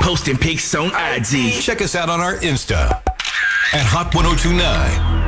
Posting pics on IG. Check us out on our Insta at Hot 1029.